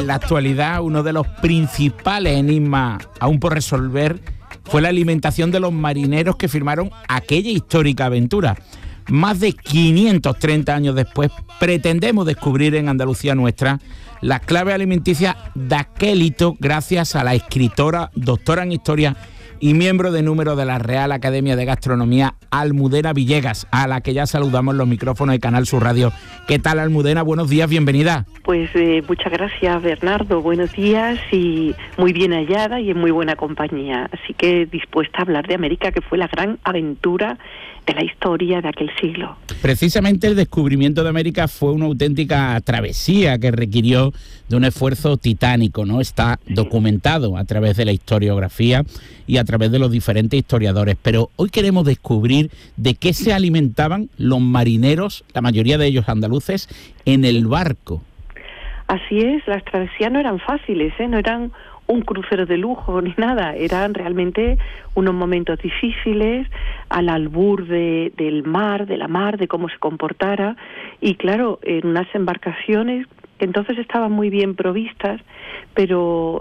en la actualidad uno de los principales enigmas aún por resolver fue la alimentación de los marineros que firmaron aquella histórica aventura. Más de 530 años después, pretendemos descubrir en Andalucía nuestra las claves alimenticias de aquel hito gracias a la escritora, doctora en Historia y miembro de número de la Real Academia de Gastronomía, Almudena Villegas, a la que ya saludamos en los micrófonos de Canal Sur Radio. ¿Qué tal, Almudena? Buenos días, bienvenida. Pues muchas gracias, Bernardo. Buenos días y muy bien hallada y en muy buena compañía. Así que dispuesta a hablar de América, que fue la gran aventura de la historia de aquel siglo. Precisamente el descubrimiento de América fue una auténtica travesía que requirió de un esfuerzo titánico, ¿no? Está documentado a través de la historiografía y a través de los diferentes historiadores. Pero hoy queremos descubrir de qué se alimentaban los marineros, la mayoría de ellos andaluces, en el barco. Así es, las travesías no eran fáciles, no eran un crucero de lujo ni nada, eran realmente unos momentos difíciles al albur del mar, de la mar, de cómo se comportara, y claro, en unas embarcaciones que entonces estaban muy bien provistas, pero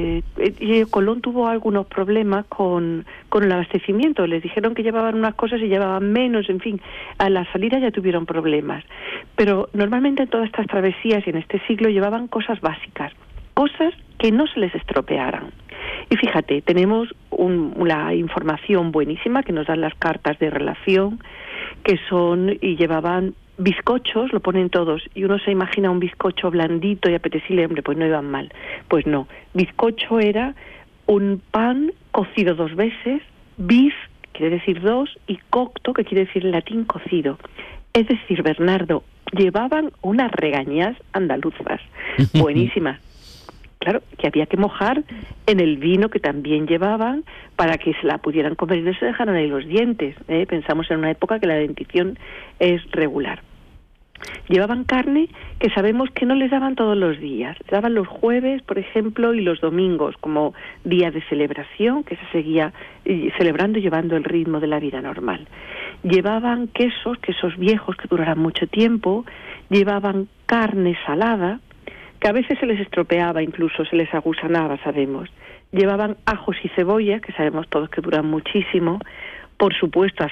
Colón tuvo algunos problemas con el abastecimiento. Les dijeron que llevaban unas cosas y llevaban menos, en fin, a la salida ya tuvieron problemas. Pero normalmente en todas estas travesías y en este siglo llevaban cosas básicas, cosas que no se les estropearan. Y fíjate, tenemos la información buenísima que nos dan las cartas de relación, que son y llevaban bizcochos, lo ponen todos, y uno se imagina un bizcocho blandito y apetecible, hombre, pues no iban mal. Pues no, bizcocho era un pan cocido 2 veces, bis, quiere decir 2, y cocto, que quiere decir en latín cocido. Es decir, Bernardo, llevaban unas regañas andaluzas, buenísimas. Claro, que había que mojar en el vino que también llevaban para que se la pudieran comer y no se dejaran ahí los dientes. Pensamos en una época que la dentición es regular. Llevaban carne que sabemos que no les daban todos los días. Les daban los jueves, por ejemplo, y los domingos como día de celebración, que se seguía celebrando y llevando el ritmo de la vida normal. Llevaban quesos viejos que duraran mucho tiempo. Llevaban carne salada, que a veces se les estropeaba, incluso se les agusanaba, sabemos. Llevaban ajos y cebollas, que sabemos todos que duran muchísimo. Por supuesto,